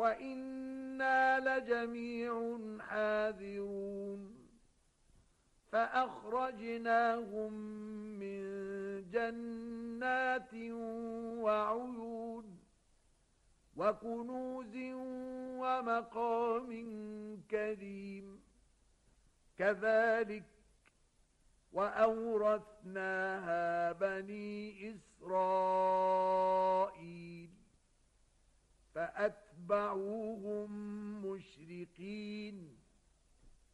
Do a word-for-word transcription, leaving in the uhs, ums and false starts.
وَإِنَّا لَجَمِيعٌ حَاذِرُونَ فَأَخْرَجْنَاهُمْ مِنْ جَنَّاتٍ وَعُيُونٍ وَكُنُوزٍ وَمَقَامٍ كَرِيمٍ كَذَلِكَ وَأَوْرَثْنَاهَا بَنِي إِسْرَائِيلَ فَأَتْبَعُوهُمْ مُشْرِقِينَ